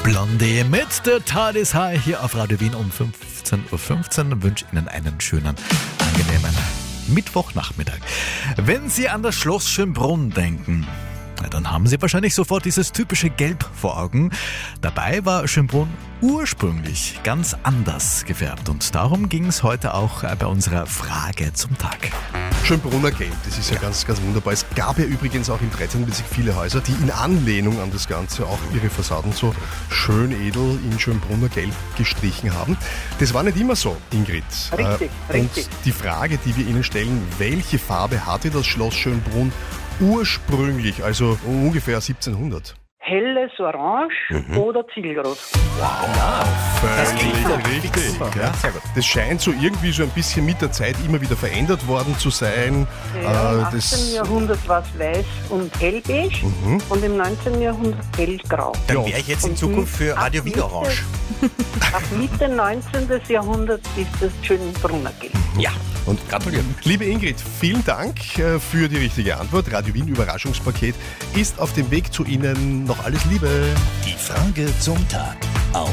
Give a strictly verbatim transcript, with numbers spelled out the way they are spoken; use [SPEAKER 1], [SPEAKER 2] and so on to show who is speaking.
[SPEAKER 1] Blondie mit der TARDIS High hier auf Radio Wien um fünfzehn Uhr fünfzehn. Ich wünsche Ihnen einen schönen, angenehmen Mittwochnachmittag. Wenn Sie an das Schloss Schönbrunn denken, dann haben Sie wahrscheinlich sofort dieses typische Gelb vor Augen. Dabei war Schönbrunn ursprünglich ganz anders gefärbt und darum ging es heute auch bei unserer Frage zum Tag.
[SPEAKER 2] Schönbrunner Gelb, das ist ja, ja ganz, ganz wunderbar. Es gab ja übrigens auch im dreizehnten Bezirk viele Häuser, die in Anlehnung an das Ganze auch ihre Fassaden so schön edel in Schönbrunner Gelb gestrichen haben. Das war nicht immer so, Ingrid.
[SPEAKER 3] Richtig,
[SPEAKER 2] äh,
[SPEAKER 3] richtig.
[SPEAKER 2] Und die Frage, die wir Ihnen stellen, welche Farbe hatte das Schloss Schönbrunn ursprünglich, also ungefähr siebzehnhundert?
[SPEAKER 3] Helles Orange
[SPEAKER 2] Mhm.
[SPEAKER 3] oder Zielrot.
[SPEAKER 2] Völlig richtig. Ja.
[SPEAKER 1] Sehr gut.
[SPEAKER 2] Das scheint so irgendwie so ein bisschen mit der Zeit immer wieder verändert worden zu sein.
[SPEAKER 3] Ja, Im
[SPEAKER 2] Äh,
[SPEAKER 3] achtzehnten
[SPEAKER 2] das,
[SPEAKER 3] Jahrhundert war es weiß und hellbeige
[SPEAKER 2] Mhm.
[SPEAKER 3] und im neunzehnten Jahrhundert hellgrau.
[SPEAKER 4] Dann
[SPEAKER 2] Ja.
[SPEAKER 4] wäre ich jetzt in
[SPEAKER 3] Und
[SPEAKER 4] Zukunft für
[SPEAKER 3] ab
[SPEAKER 4] Radio Wien
[SPEAKER 3] Mitte-
[SPEAKER 4] Orange.
[SPEAKER 3] Ab Mitte neunzehnten Jahrhundert ist das Schönbrunner Gelb.
[SPEAKER 4] Ja,
[SPEAKER 2] und
[SPEAKER 4] gratulieren.
[SPEAKER 2] liebe Ingrid, vielen Dank äh, für die richtige Antwort. Radio Wien Überraschungspaket ist auf dem Weg zu Ihnen. Noch alles Liebe.
[SPEAKER 5] Die Frage zum Tag.